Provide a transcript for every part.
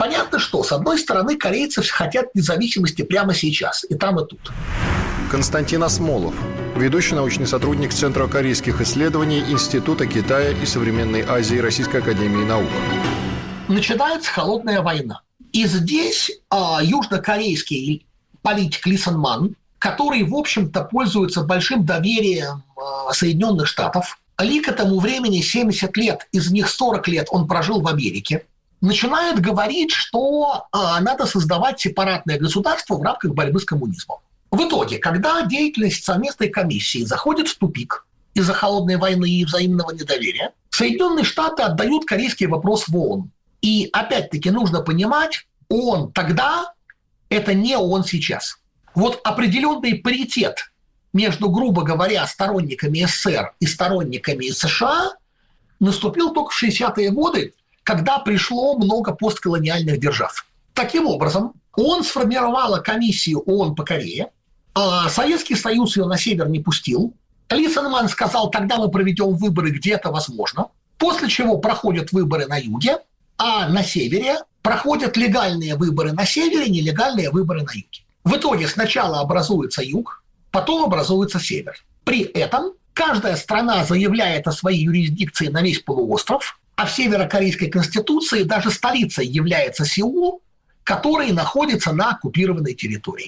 Понятно, что, с одной стороны, корейцы хотят независимости прямо сейчас, и там, и тут. Константин Осмолов, ведущий научный сотрудник Центра корейских исследований Института Китая и современной Азии Российской академии наук. Начинается холодная война. И здесь южнокорейский политик Ли Сэн Ман, который, в общем-то, пользуется большим доверием Соединенных Штатов. Ли к этому времени 70 лет, из них 40 лет он прожил в Америке, начинает говорить, что надо создавать сепаратное государство в рамках борьбы с коммунизмом. В итоге, когда деятельность совместной комиссии заходит в тупик из-за холодной войны и взаимного недоверия, Соединенные Штаты отдают корейский вопрос в ООН. И опять-таки нужно понимать, ООН тогда – это не ООН сейчас. Вот определенный паритет между, грубо говоря, сторонниками СССР и сторонниками США наступил только в 60-е годы, когда пришло много постколониальных держав. Таким образом, ООН сформировала комиссию ООН по Корее, а Советский Союз ее на север не пустил. Ли Сэн Ман сказал, тогда мы проведем выборы, где это возможно, после чего проходят выборы на юге, а на севере проходят легальные выборы на севере, нелегальные выборы на юге. В итоге сначала образуется юг, потом образуется север. При этом каждая страна заявляет о своей юрисдикции на весь полуостров, а в Северокорейской конституции даже столицей является Сеул, который находится на оккупированной территории.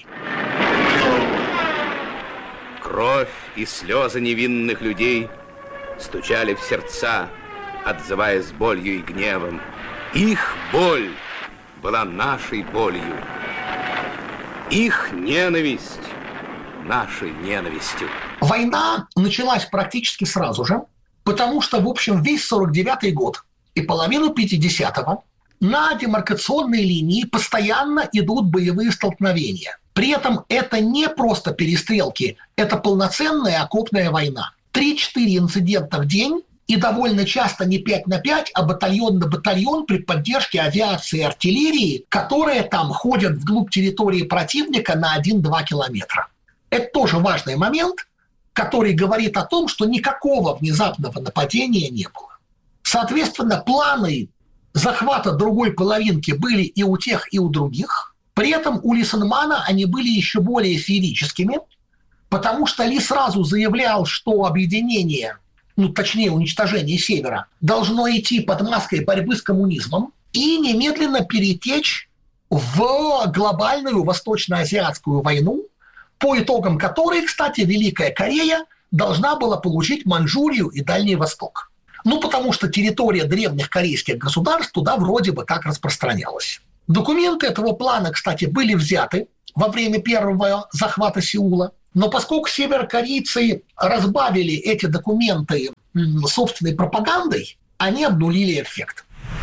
Кровь и слезы невинных людей стучали в сердца, отзываясь болью и гневом. Их боль была нашей болью. Их ненависть нашей ненавистью. Война началась практически сразу же, потому что, в общем, весь 49-й год и половину 50-го на демаркационной линии постоянно идут боевые столкновения. При этом это не просто перестрелки, это полноценная окопная война. 3-4 инцидента в день, и довольно часто не 5 на 5, а батальон на батальон при поддержке авиации и артиллерии, которые там ходят вглубь территории противника на 1-2 километра. Это тоже важный момент, который говорит о том, что никакого внезапного нападения не было. Соответственно, планы захвата другой половинки были и у тех, и у других. При этом у Ли Сэн Мана они были еще более феерическими, потому что Ли сразу заявлял, что объединение, точнее уничтожение Севера, должно идти под маской борьбы с коммунизмом и немедленно перетечь в глобальную восточно-азиатскую войну, по итогам которой, кстати, Великая Корея должна была получить Маньчжурию и Дальний Восток. Потому что территория древних корейских государств туда вроде бы как распространялась. Документы этого плана, кстати, были взяты во время первого захвата Сеула, но поскольку северокорейцы разбавили эти документы собственной пропагандой, они обнулили эффект.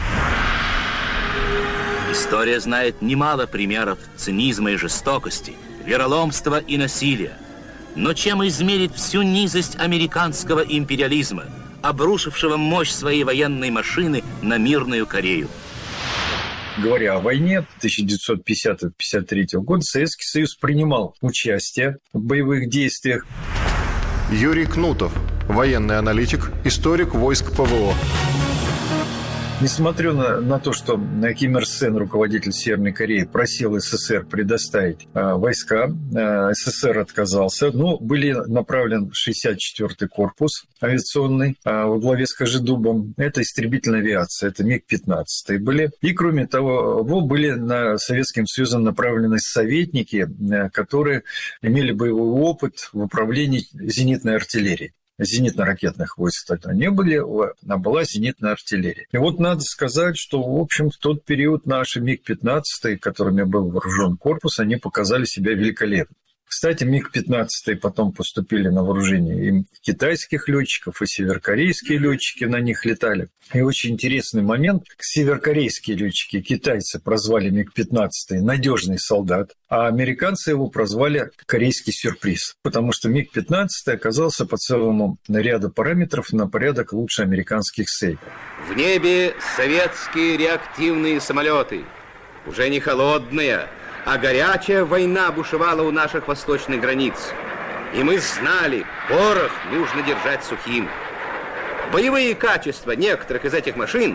История знает немало примеров цинизма и жестокости, вероломства и насилия. Но чем измерить всю низость американского империализма, обрушившего мощь своей военной машины на мирную Корею? Говоря о войне 1950-1953 года, Советский Союз принимал участие в боевых действиях. Юрий Кнутов, военный аналитик, историк войск ПВО. Несмотря на то, что Ким Ир Сен, руководитель Северной Кореи, просил СССР предоставить войска, СССР отказался, но были направлены 64-й корпус авиационный во главе с Кожедубом. Это истребительная авиация, это МиГ-15 были. И, кроме того, были на Советским Союзом направлены советники, которые имели боевой опыт в управлении зенитной артиллерией. Зенитно-ракетных войск тогда не были, а была зенитная артиллерия. И вот надо сказать, что, в общем, в тот период наши МиГ-15, которыми был вооружен корпус, они показали себя великолепно. Кстати, МиГ-15 потом поступили на вооружение и китайских летчиков, и северокорейские летчики на них летали. И очень интересный момент. Северокорейские летчики, китайцы прозвали МиГ-15 «надежный солдат», а американцы его прозвали «корейский сюрприз», потому что МиГ-15 оказался по целому ряду параметров на порядок лучше американских «Сейбр». В небе советские реактивные самолеты, уже не холодные, а горячая война бушевала у наших восточных границ. И мы знали, порох нужно держать сухим. Боевые качества некоторых из этих машин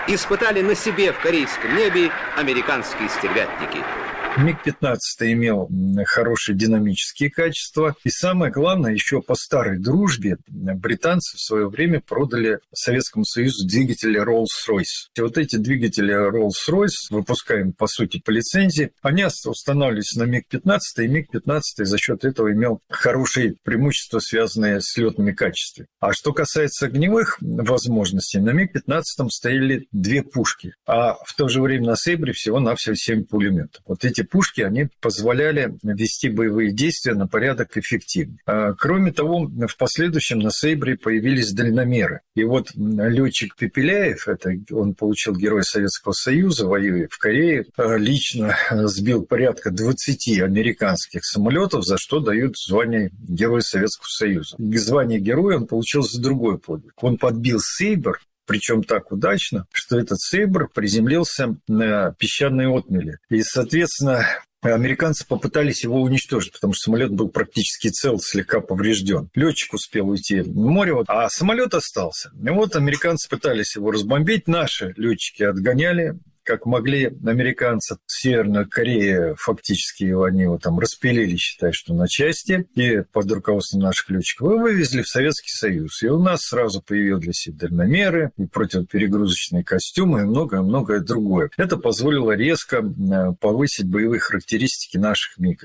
испытали на себе в корейском небе американские стервятники. МиГ-15 имел хорошие динамические качества. И самое главное, еще по старой дружбе британцы в свое время продали Советскому Союзу двигатели Rolls-Royce. И вот эти двигатели Rolls-Royce, выпускаемые, по сути, по лицензии, они устанавливались на МиГ-15, и МиГ-15 за счет этого имел хорошие преимущества, связанные с летными качествами. А что касается огневых возможностей, на МиГ-15 стояли 2 пушки, а в то же время на Сейбре всего-навсего 7 пулеметов. Вот эти пушки, они позволяли вести боевые действия на порядок эффективнее. Кроме того, в последующем на Сейбре появились дальномеры. И вот летчик Пепеляев, он получил Героя Советского Союза, воюя в Корее, лично сбил порядка 20 американских самолетов, за что дают звание Героя Советского Союза. Звание Героя он получил за другой подвиг. Он подбил Сейбр, причем так удачно, что этот Сейбр приземлился на песчаной отмели. И, соответственно, американцы попытались его уничтожить, потому что самолет был практически цел, слегка поврежден. Летчик успел уйти в море, а самолет остался. И вот американцы пытались его разбомбить, наши летчики отгоняли как могли американцев. Северная Корея, фактически они его там распилили, считай, что на части, и под руководством наших летчиков вывезли в Советский Союз. И у нас сразу появились и дальномеры, и противоперегрузочные костюмы, и многое-многое другое. Это позволило резко повысить боевые характеристики наших МиГов.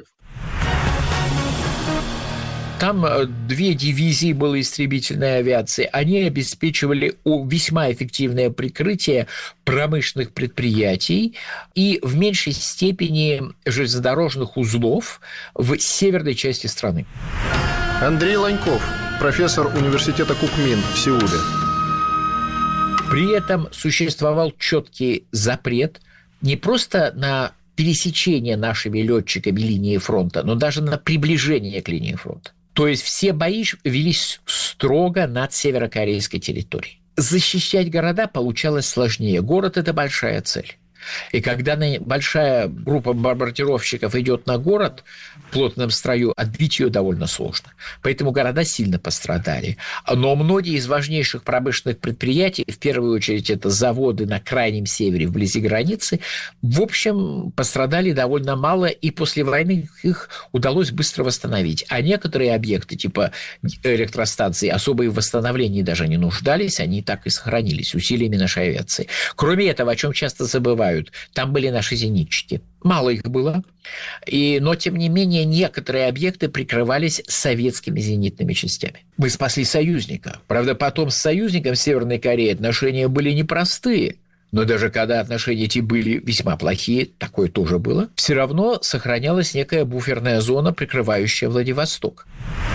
Там 2 дивизии было истребительной авиации. Они обеспечивали весьма эффективное прикрытие промышленных предприятий и в меньшей степени железнодорожных узлов в северной части страны. Андрей Ланьков, профессор университета Кукмин в Сеуле. При этом существовал четкий запрет не просто на пересечение нашими летчиками линии фронта, но даже на приближение к линии фронта. То есть все бои велись строго над северокорейской территорией. Защищать города получалось сложнее. Город – это большая цель. И когда большая группа бомбардировщиков идет на город в плотном строю, отбить ее довольно сложно. Поэтому города сильно пострадали. Но многие из важнейших промышленных предприятий, в первую очередь это заводы на крайнем севере, вблизи границы, в общем, пострадали довольно мало, и после войны их удалось быстро восстановить. А некоторые объекты, типа электростанций, особо в восстановлении даже не нуждались, они так и сохранились усилиями нашей авиации. Кроме этого, о чем часто забывают, там были наши зенитчики. Мало их было, но, тем не менее, некоторые объекты прикрывались советскими зенитными частями. Мы спасли союзника. Правда, потом с союзником Северной Кореи отношения были непростые. Но даже когда отношения эти были весьма плохие, такое тоже было, все равно сохранялась некая буферная зона, прикрывающая Владивосток.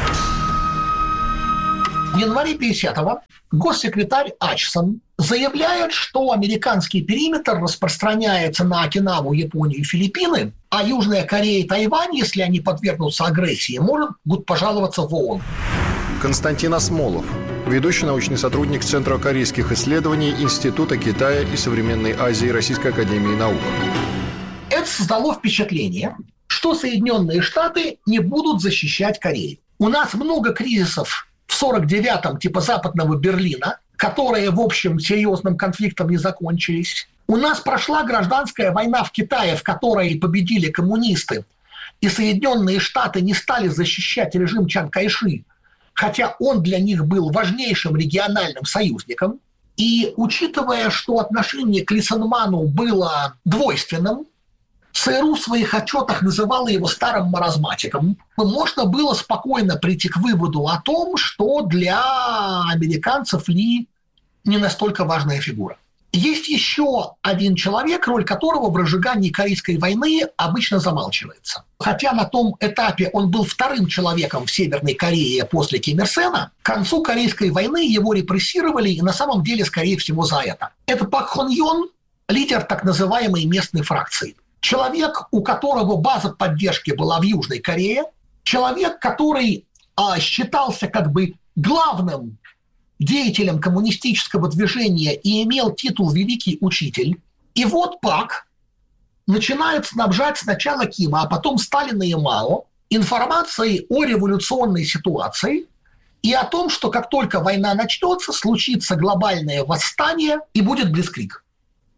В январе 50-го госсекретарь Ачсон заявляет, что американский периметр распространяется на Окинаву, Японию и Филиппины, а Южная Корея и Тайвань, если они подвергнутся агрессии, могут пожаловаться в ООН. Константин Асмолов, ведущий научный сотрудник Центра корейских исследований Института Китая и современной Азии Российской академии наук. Это создало впечатление, что Соединенные Штаты не будут защищать Корею. У нас много кризисов в 49-м, типа Западного Берлина, которые, в общем, серьезным конфликтом не закончились. У нас прошла гражданская война в Китае, в которой победили коммунисты, и Соединенные Штаты не стали защищать режим Чан Кайши, хотя он для них был важнейшим региональным союзником. И учитывая, что отношение к Ли Сэн Ману было двойственным, ЦРУ в своих отчетах называла его старым маразматиком, можно было спокойно прийти к выводу о том, что для американцев Ли не настолько важная фигура. Есть еще один человек, роль которого в разжигании Корейской войны обычно замалчивается. Хотя на том этапе он был вторым человеком в Северной Корее после Ким Ир Сена, к концу Корейской войны его репрессировали, и на самом деле, скорее всего, за это. Это Пак Хон Йон, лидер так называемой местной фракции. Человек, у которого база поддержки была в Южной Корее, человек, который считался как бы главным деятелем коммунистического движения и имел титул «Великий учитель». И вот Пак начинает снабжать сначала Кима, а потом Сталина и Мао информацией о революционной ситуации и о том, что как только война начнется, случится глобальное восстание и будет блицкриг.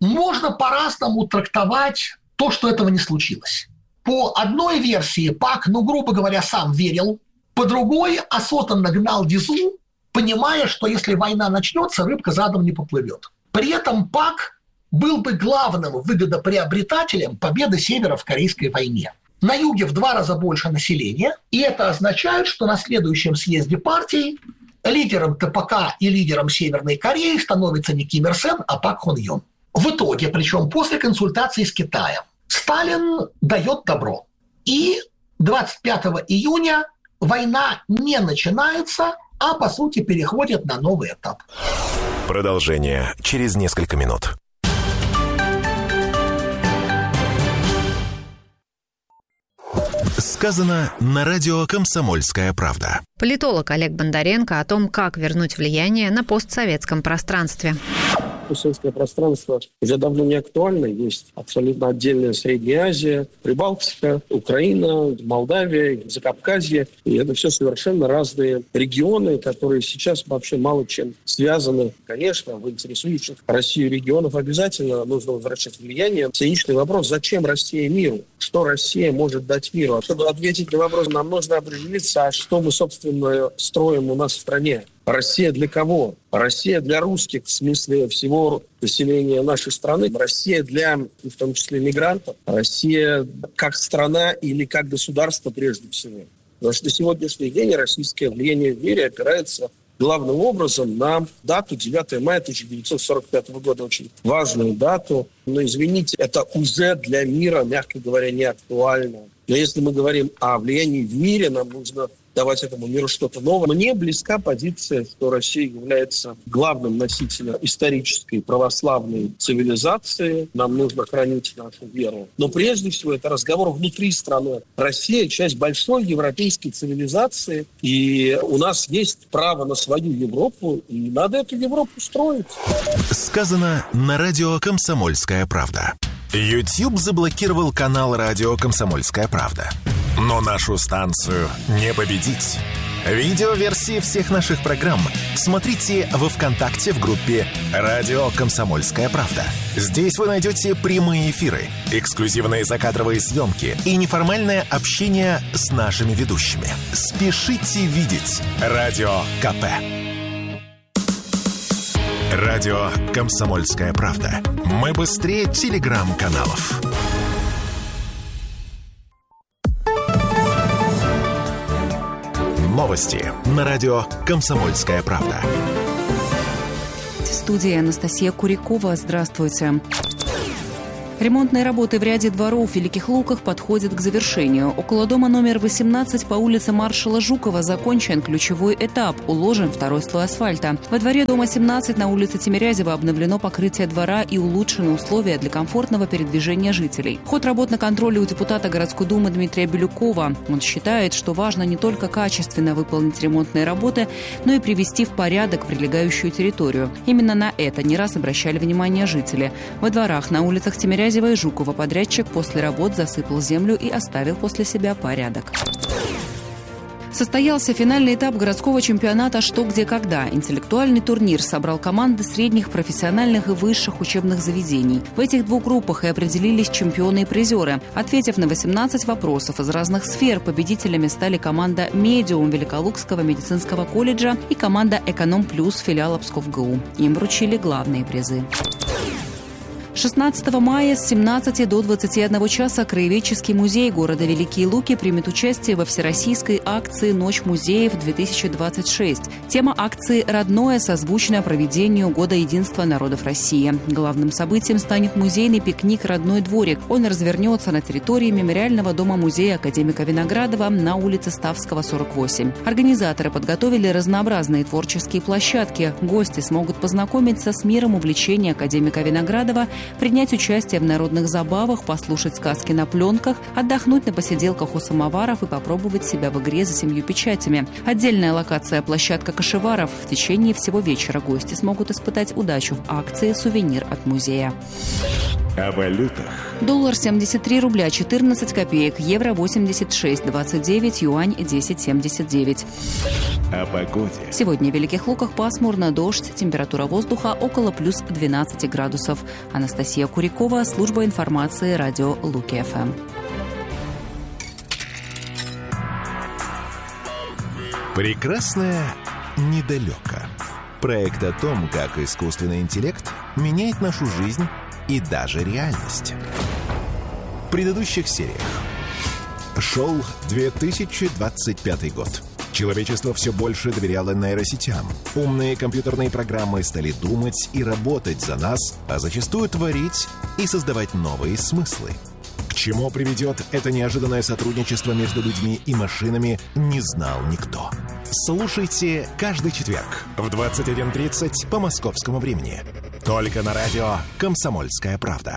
Можно по-разному трактовать то, что этого не случилось. По одной версии Пак, грубо говоря, сам верил, по другой осознанно гнал Дизу, понимая, что если война начнется, рыбка задом не поплывет. При этом Пак был бы главным выгодоприобретателем победы Севера в Корейской войне. На юге в 2 раза больше населения, и это означает, что на следующем съезде партии лидером ТПК и лидером Северной Кореи становится не Ким Ир Сен, а Пак Хон Йон. В итоге, причем после консультаций с Китаем, Сталин дает добро. И 25 июня война не начинается, а по сути переходит на новый этап. Продолжение через несколько минут. Сказано на радио «Комсомольская правда». Политолог Олег Бондаренко о том, как вернуть влияние на постсоветском пространстве. Постсоветское пространство уже давно не актуально. Есть абсолютно отдельная Средняя Азия, Прибалтика, Украина, Молдавия, Закавказье. И это все совершенно разные регионы, которые сейчас вообще мало чем связаны. Конечно, в интересующих Россию регионов обязательно нужно возвращать влияние. Циничный вопрос: зачем Россия миру? Что Россия может дать миру? Чтобы ответить на вопрос, нам нужно определиться, а что мы, собственно, строим у нас в стране. Россия для кого? Россия для русских, в смысле всего населения нашей страны. Россия для, в том числе, мигрантов. Россия как страна или как государство прежде всего. Потому что на сегодняшний день российское влияние в мире опирается главным образом на дату 9 мая 1945 года. Очень важную дату. Но, извините, это уже для мира, мягко говоря, не актуально. Но если мы говорим о влиянии в мире, нам нужно давать этому миру что-то новое. Мне близка позиция, что Россия является главным носителем исторической православной цивилизации. Нам нужно хранить нашу веру. Но прежде всего это разговор внутри страны. Россия – часть большой европейской цивилизации, и у нас есть право на свою Европу, и надо эту Европу строить. Сказано на радио «Комсомольская правда». YouTube заблокировал канал радио «Комсомольская правда». Но нашу станцию не победить. Видеоверсии всех наших программ смотрите во ВКонтакте в группе «Радио Комсомольская правда». Здесь вы найдете прямые эфиры, эксклюзивные закадровые съемки и неформальное общение с нашими ведущими. Спешите видеть Радио КП. Радио «Комсомольская правда». Мы быстрее телеграм-каналов. Новости на радио «Комсомольская правда». В студии Анастасия Курякова. Здравствуйте. Ремонтные работы в ряде дворов в Великих Луках подходят к завершению. Около дома номер 18 по улице Маршала Жукова закончен ключевой этап, уложен второй слой асфальта. Во дворе дома 17 на улице Тимирязева обновлено покрытие двора и улучшены условия для комфортного передвижения жителей. Ход работ на контроле у депутата городской думы Дмитрия Бирюкова. Он считает, что важно не только качественно выполнить ремонтные работы, но и привести в порядок прилегающую территорию. Именно на это не раз обращали внимание жители. Во дворах на улицах Тимирязева и Жукова подрядчик после работ засыпал землю и оставил после себя порядок. Состоялся финальный этап городского чемпионата «Что, где, когда». Интеллектуальный турнир собрал команды средних, профессиональных и высших учебных заведений. В этих двух группах и определились чемпионы и призеры. Ответив на 18 вопросов из разных сфер, победителями стали команда «Медиум» Великолукского медицинского колледжа и команда «Эконом Плюс» филиала Псков-ГУ. Им вручили главные призы. 16 мая с 17 до 21 часа Краеведческий музей города Великие Луки примет участие во всероссийской акции «Ночь музеев-2026». Тема акции «Родное», созвучное проведению Года единства народов России. Главным событием станет музейный пикник «Родной дворик». Он развернется на территории мемориального дома-музея академика Виноградова на улице Ставского, 48. Организаторы подготовили разнообразные творческие площадки. Гости смогут познакомиться с миром увлечения академика Виноградова, принять участие в народных забавах, послушать сказки на пленках, отдохнуть на посиделках у самоваров и попробовать себя в игре за 7 печатями. Отдельная локация – площадка кошеваров. В течение всего вечера гости смогут испытать удачу в акции «Сувенир от музея». О валютах. Доллар 73 рубля 14 копеек, евро 86,29, юань 10,79. О погоде. Сегодня в Великих Луках пасмурно, дождь, температура воздуха около плюс 12 градусов. Анастасия Курякова, служба информации радио Луки-ФМ. Прекрасное недалеко. Проект о том, как искусственный интеллект меняет нашу жизнь и даже реальность. В предыдущих сериях. Шел 2025 год. Человечество все больше доверяло нейросетям. Умные компьютерные программы стали думать и работать за нас, а зачастую творить и создавать новые смыслы. К чему приведет это неожиданное сотрудничество между людьми и машинами, не знал никто. Слушайте каждый четверг в 21:30 по московскому времени. Только на радио «Комсомольская правда».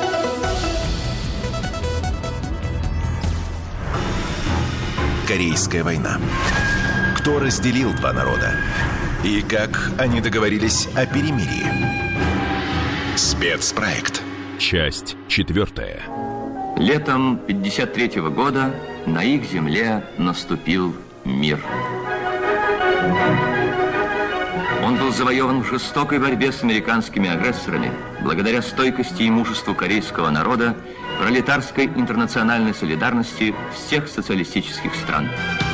Корейская война. Кто разделил два народа? И как они договорились о перемирии? Спецпроект. Часть 4. Летом 1953 года на их земле наступил мир. Он был завоеван в жестокой борьбе с американскими агрессорами благодаря стойкости и мужеству корейского народа, пролетарской интернациональной солидарности всех социалистических стран.